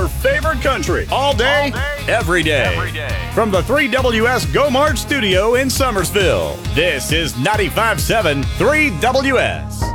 favorite country. All day, every day. From the 3WS Go March studio in Summersville, this is 95.7 3WS.